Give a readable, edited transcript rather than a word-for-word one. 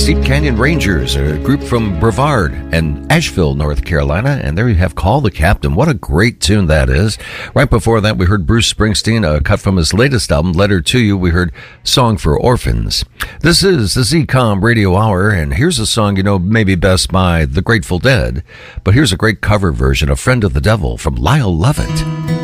Steep Canyon Rangers, a group from Brevard and Asheville, North Carolina. And there you have Call the Captain. What a great tune that is. Right before that, we heard Bruce Springsteen, a cut from his latest album, Letter to You. We heard Song for Orphans. This is the ZCOM Radio Hour, and here's a song you know maybe best by the Grateful Dead. But here's a great cover version of Friend of the Devil from Lyle Lovett.